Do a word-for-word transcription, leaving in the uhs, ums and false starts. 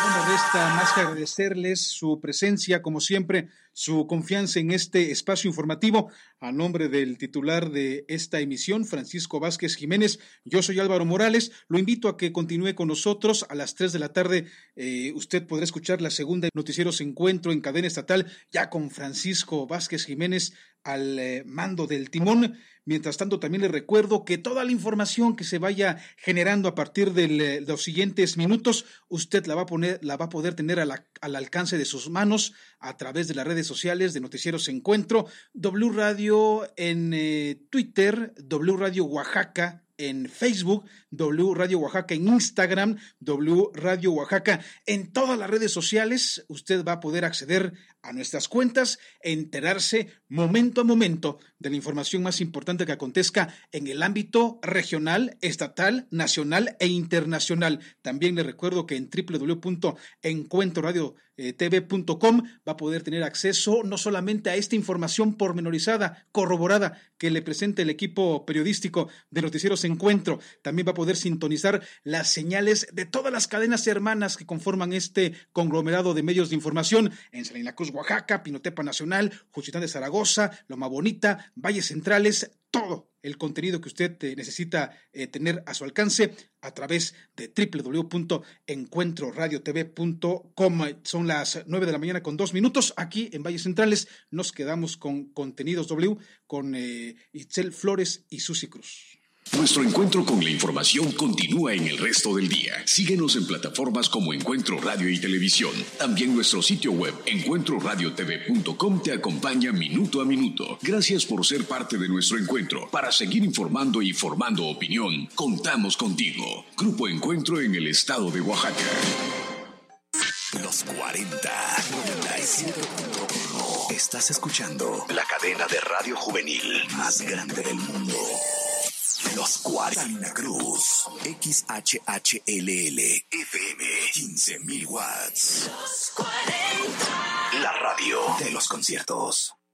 No me resta más que agradecerles su presencia, como siempre, su confianza en este espacio informativo. A nombre del titular de esta emisión, Francisco Vázquez Jiménez, yo soy Álvaro Morales. Lo invito a que continúe con nosotros. A las tres de la tarde eh, usted podrá escuchar la segunda Noticieros Encuentro en cadena estatal, ya con Francisco Vázquez Jiménez al eh, mando del timón. Mientras tanto, también le recuerdo que toda la información que se vaya generando a partir del, de los siguientes minutos, usted la va a poner, la va a poder tener a la, al alcance de sus manos a través de las redes sociales de Noticieros Encuentro, W Radio en eh, Twitter, W Radio Oaxaca en Facebook, W Radio Oaxaca en Instagram, W Radio Oaxaca en todas las redes sociales. Usted va a poder acceder a nuestras cuentas, enterarse momento a momento de la información más importante que acontezca en el ámbito regional, estatal, nacional e internacional. También le recuerdo que en doble u doble u doble u punto encuentro radio t v punto com va a poder tener acceso no solamente a esta información pormenorizada, corroborada, que le presenta el equipo periodístico de Noticieros Encuentro, también va a poder sintonizar las señales de todas las cadenas hermanas que conforman este conglomerado de medios de información en Salina Cruz, Oaxaca, Pinotepa Nacional, Juchitán de Zaragoza, Loma Bonita, Valles Centrales, todo el contenido que usted eh, necesita eh, tener a su alcance a través de doble u doble u doble u punto encuentro radio t v punto com. Son las nueve de la mañana con dos minutos. Aquí en Valles Centrales nos quedamos con Contenidos W con eh, Itzel Flores y Susi Cruz. Nuestro encuentro con la información continúa en el resto del día. Síguenos en plataformas como Encuentro Radio y Televisión. También nuestro sitio web encuentro radio t v punto com te acompaña minuto a minuto. Gracias por ser parte de nuestro encuentro. Para seguir informando y formando opinión, contamos contigo. Grupo Encuentro en el estado de Oaxaca. Los cuarenta, noventa y siete punto uno. Estás escuchando la cadena de radio juvenil más grande del mundo. Los cuarenta, Salina Cruz, X H H L L, F M, quince mil watts. Los cuarenta. La radio de los conciertos.